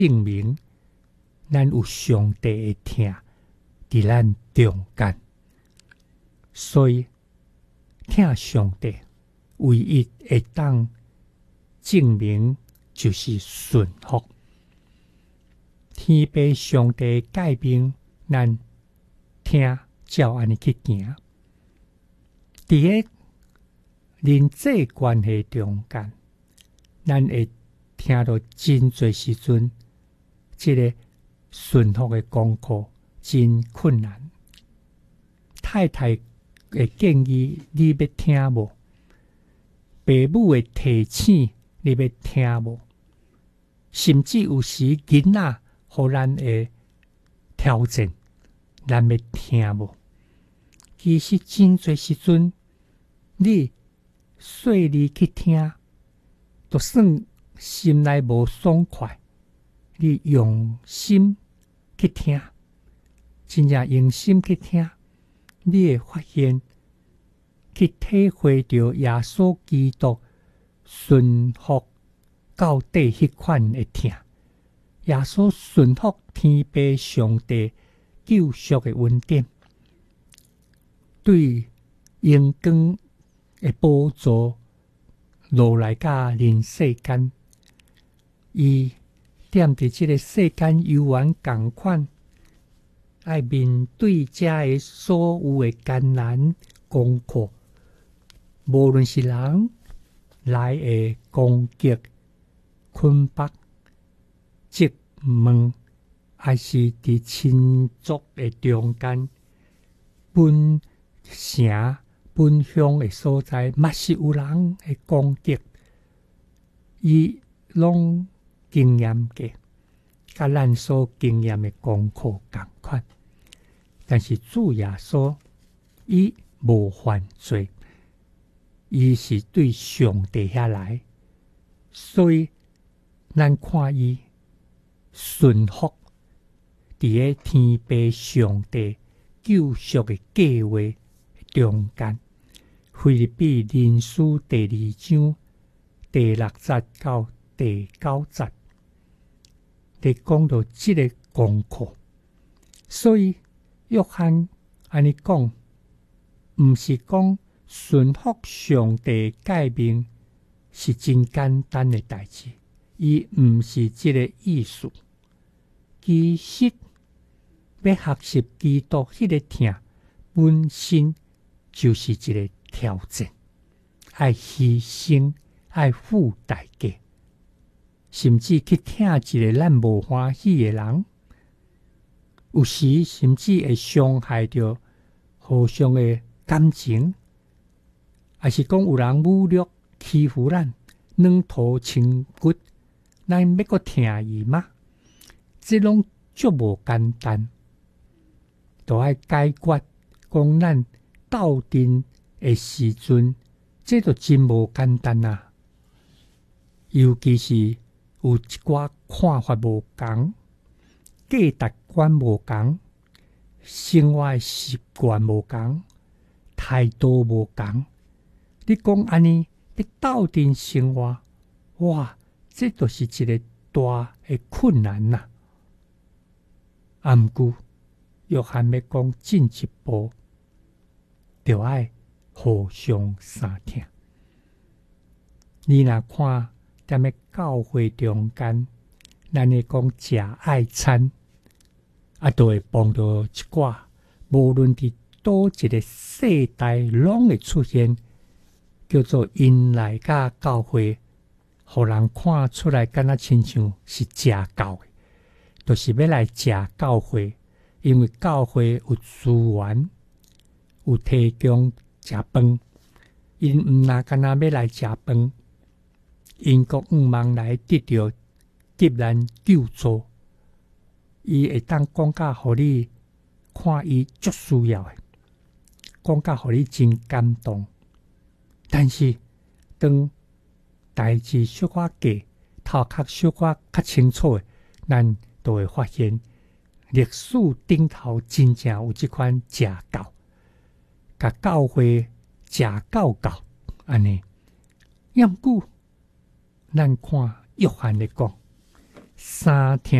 证明咱有上帝的疼伫咱中间，所以疼上帝唯一会当证明就是顺服。天父上帝改变咱听照安尼去行，伫个人际关系中间，咱会听到真侪时阵，这个顺服的功课真困难。太太的建议你要听无？父母的提醒你要听无？甚至有时囡仔互咱的挑战，咱要听无？其实真侪时阵，你细腻去听，就算心内无爽快，你用心去听，真正用心去听，你会发现去体会到耶稣基督顺服到底迄款的疼。耶稣顺服天父上帝救赎的恩典，对阳光的宝座落来甲人世间，伊踮伫即个世间游玩共款，爱面对遮个所有的艰难功课，无论是人来的攻击、困迫、质问，还是伫亲族的中间，本城、本乡的所在，嘛是有人的攻击，伊拢经验过，甲咱所经验的功课共款。但是主耶稣，伊无犯罪，伊是对上帝遐来，所以咱看伊顺服伫个天父上帝救赎的计划中间。腓立比人书第2章第6节到第9节，伫讲到即个功课。所以约翰安尼讲，毋是讲顺服上帝诫命是真简单的代志，伊毋是即个意思。其实要学习基督迄个疼，本身就是一个挑战，爱牺牲，爱付代价，甚至去疼一个咱无欢喜的人，有时甚至会伤害到互相的感情，还是讲有人侮辱欺负咱，软土清骨，咱要阁疼伊吗？这拢足无简单，都爱解决。讲咱斗阵的时阵，这就真无简单啊！尤其是有一寡看法无同，价值观无同，生活习惯无同，态度无同。你讲安尼，你斗阵生活，哇，这就是一个大的困难呐！毋过，约翰要讲进一步，就要互相相听。你若看踮咧教会中间，咱咧讲食爱餐，就会碰到一寡，无论伫倒一个世代，拢会出现，叫做因来甲教会，互人看出来，敢若亲像是假教的。就是要来食教会，因为教会有资源，有提供食饭。因毋若干那要来食饭，因阁毋茫来得到急难救助。伊会当讲甲互你看，伊足需要的，讲甲互你真感动。但是当代志小可假，头壳小可较清楚的，咱都会发现历史顶头真正有这款假教，甲教会假教教安尼。要毋过咱看约翰咧讲， 三痛